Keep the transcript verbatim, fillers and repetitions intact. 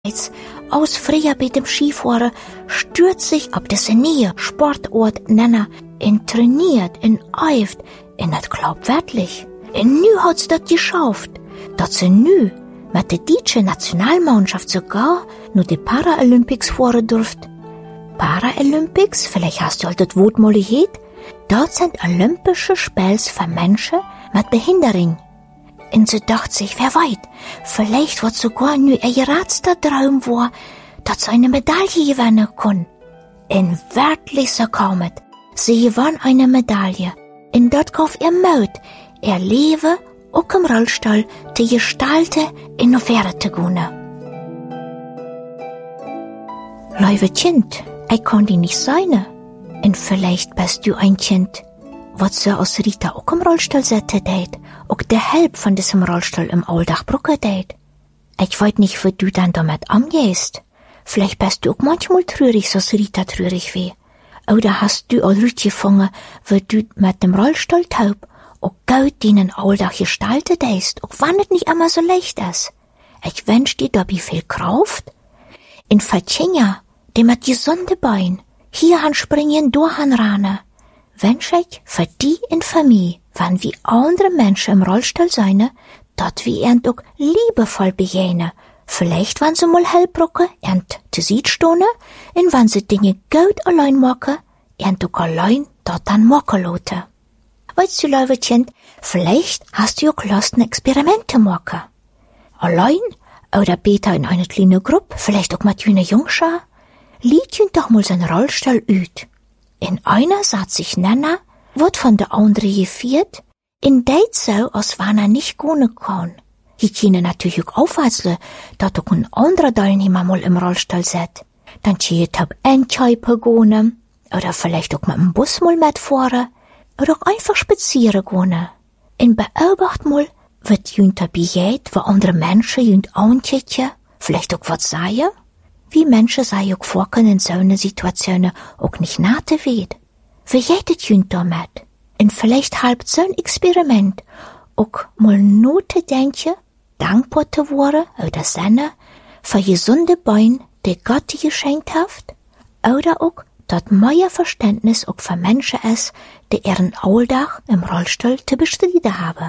aus früher bei dem Skifahren stürzt sich ab das neue Sportort nennen, in trainiert, in eift, in das glaubt wirklich. Und nu hat's das geschafft, dass sie nu mit der deutschen Nationalmannschaft sogar nur die Paralympics fahren durft. Paralympics, vielleicht hast du all das Wort mal gehört, dort sind olympische Spiele für Menschen mit Behinderung. Und sie dachte sich, wer weiß, vielleicht wird sogar nur ihr letzter Traum war, dass sie eine Medaille gewinnen kann. Und wirklich so kam es. Sie gewann eine Medaille. Und dort gab ihr Mut, ihr Leben auch im Rollstuhl zu gestalten und noch weiter zu gehen. Liebe Kind, ich kann die nicht sein. Und vielleicht bist du ein Kind, was so aus Rita auch im Rollstuhl sitzen deit, auch der Help von diesem Rollstuhl im Alltag brauchen deit. Ich weiß nicht, wie du dann damit umgehst. Vielleicht bist du auch manchmal traurig, so als Rita traurig wie. Oder hast du auch rausgefunden, wie du mit dem Rollstuhl taub auch gut deinen Alltag gestaltet hast, auch wenn es nicht immer so leicht ist. Ich wünsch dir dabei viel Kraft. In Virginia, die mit gesunde Bein, hier anspringen, durch anranen, wünsch ich für die und für mich, wenn wie andere Menschen im Rollstuhl sein, dort wie er auch liebevoll begegnen. Vielleicht, wenn sie mal Hilfe brauchen, und zu sich stehen, und wenn sie Dinge gut allein machen, und auch allein dort dann machen lassen. Weißt du, liebe Kind, vielleicht hast du auch Lust, ein Experiment zu machen. Allein oder später in einer kleinen Gruppe, vielleicht auch mit einer Jungschar, liegt ihn doch mal seinen Rollstuhl ut. In einer sagt sich Nana, wird von der andere geführt, in deit so, als wenn er nicht gehen kann. Ich kann natürlich auch aufwechseln, dass auch ein anderer Teilnehmer mal im Rollstuhl sitzt. Dann kann ich ab Endscheipe gehen, oder vielleicht auch mit dem Bus mal mitfahren, oder auch einfach spazieren gehen. Und beobacht mal, wird jünt dabei geht, wo andere Menschen jünt ankicken, vielleicht auch was sagen, wie Menschen sei auch vorkommen in so einer Situation auch nicht nate wird. Wie geht es jünt damit? Und vielleicht halb so ein Experiment auch mal nur zu denken, dankbar zu werden oder seine für gesunde Beine, die Gott dir geschenkt hat, oder auch, dass mehr Verständnis auch für Menschen ist, die ihren Alltag im Rollstuhl zu bestreiten haben.